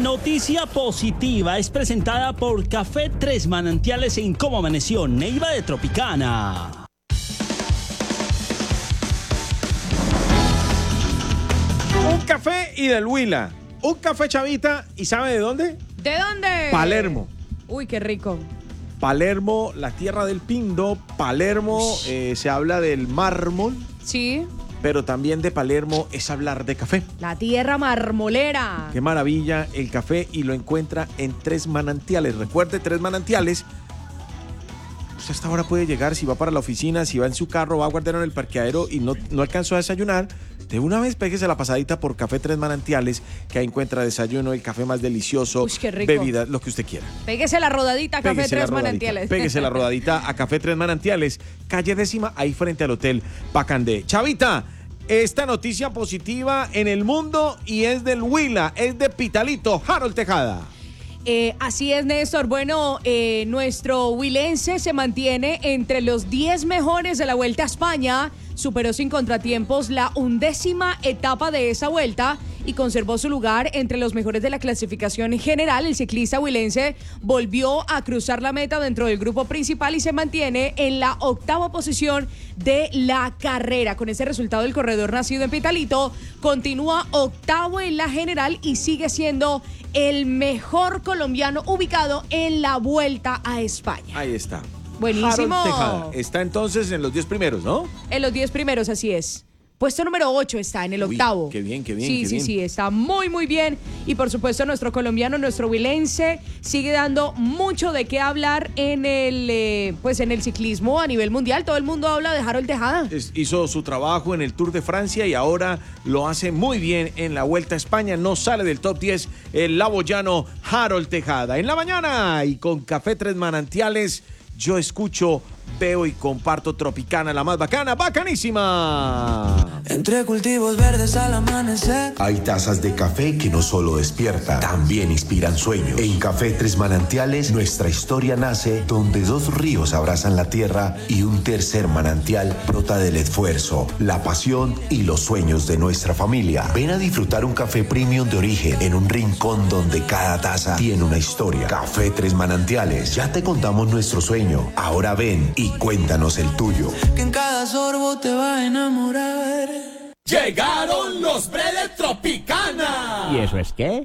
noticia positiva es presentada por Café Tres Manantiales en Cómo Amaneció, Neiva de Tropicana. Un café y del Huila. Un café, Chavita, ¿y sabe de dónde? ¿De dónde? Palermo. Uy, qué rico. Palermo, la tierra del Pindo. Palermo, se habla del mármol, Sí, pero también de Palermo es hablar de café. la tierra marmolera. Qué maravilla el café, y lo encuentra en Tres Manantiales. Recuerde, Tres Manantiales. Usted hasta ahora puede llegar, si va para la oficina, si va en su carro, va a guardar en el parqueadero y no alcanzó a desayunar. De una vez péguese la pasadita por Café Tres Manantiales, que ahí encuentra desayuno, el café más delicioso, Uy, qué rico. bebidas, lo que usted quiera. Péguese la rodadita a Café Péguese la Tres rodadita, Manantiales. Péguese la rodadita a Café Tres Manantiales, calle 10ª, ahí frente al Hotel Pacandé. Chavita, esta noticia positiva en el mundo y es del Huila, es de Pitalito, Harold Tejada. Así es, Néstor. Bueno, nuestro huilense se mantiene entre los 10 mejores de la Vuelta a España. Superó sin contratiempos la 11ª etapa de esa vuelta y conservó su lugar entre los mejores de la clasificación general. El ciclista huilense volvió a cruzar la meta dentro del grupo principal y se mantiene en la 8ª posición de la carrera. Con ese resultado, el corredor nacido en Pitalito continúa 8º en la general y sigue siendo el mejor colombiano ubicado en la Vuelta a España. Ahí está. Buenísimo. Harold Tejada está entonces en los 10 primeros, ¿no? En los 10 primeros, así es. Puesto número 8 está en el Uy, 8º. qué bien, qué bien, Sí, qué sí, bien. sí, está muy, muy bien. Y por supuesto, nuestro colombiano, nuestro huilense, sigue dando mucho de qué hablar en el ciclismo a nivel mundial. Todo el mundo habla de Harold Tejada. Hizo su trabajo en el Tour de Francia y ahora lo hace muy bien en la Vuelta a España. No sale del top 10 el laboyano Harold Tejada. En la mañana y con Café Tres Manantiales, yo escucho, veo y comparto Tropicana, la más bacana, bacanísima. Entre cultivos verdes al amanecer. Hay tazas de café que no solo despiertan, también inspiran sueños. En Café Tres Manantiales, nuestra historia nace donde dos ríos abrazan la tierra y un tercer manantial brota del esfuerzo, la pasión y los sueños de nuestra familia. Ven a disfrutar un café premium de origen en un rincón donde cada taza tiene una historia. Café Tres Manantiales, ya te contamos nuestro sueño. Ahora ven y cuéntanos el tuyo. Que en cada sorbo te va a enamorar. Llegaron los Bredes Tropicana. ¿Y eso es qué?